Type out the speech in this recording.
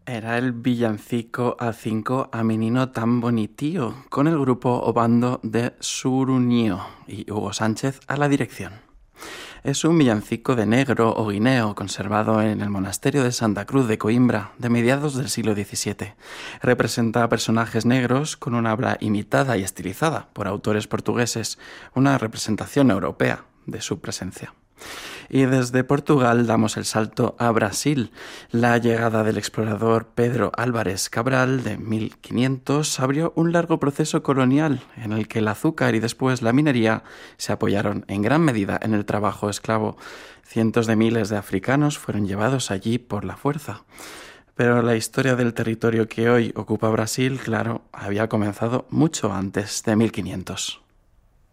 Era el villancico a 5 a menino tan bonitío, con el grupo o bando de Suruñío y Hugo Sánchez a la dirección. Es un villancico de negro o guineo conservado en el monasterio de Santa Cruz de Coimbra de mediados del siglo XVII. Representa a personajes negros con una habla imitada y estilizada por autores portugueses, una representación europea de su presencia. Y desde Portugal damos el salto a Brasil. La llegada del explorador Pedro Álvares Cabral de 1500 abrió un largo proceso colonial en el que el azúcar y después la minería se apoyaron en gran medida en el trabajo esclavo. Cientos de miles de africanos fueron llevados allí por la fuerza. Pero la historia del territorio que hoy ocupa Brasil, claro, había comenzado mucho antes de 1500.